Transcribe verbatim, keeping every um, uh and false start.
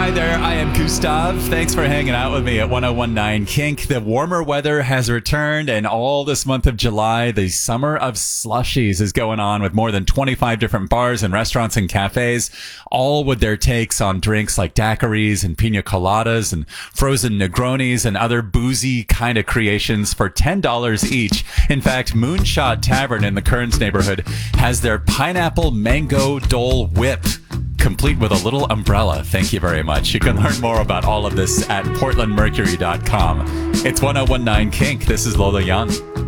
Hi there, I am Gustav. Thanks for hanging out with me at one oh one nine Kink. The warmer weather has returned, and all this month of July, the summer of slushies is going on with more than twenty-five different bars and restaurants and cafes, all with their takes on drinks like daiquiris and pina coladas and frozen Negronis and other boozy kind of creations for ten dollars each. In fact, Moonshot Tavern in the Kearns neighborhood has their pineapple mango Dole Whip, complete with a little umbrella. Thank you very much. You can learn more about all of this at portland mercury dot com. It's one oh one nine Kink. This is Lola Young.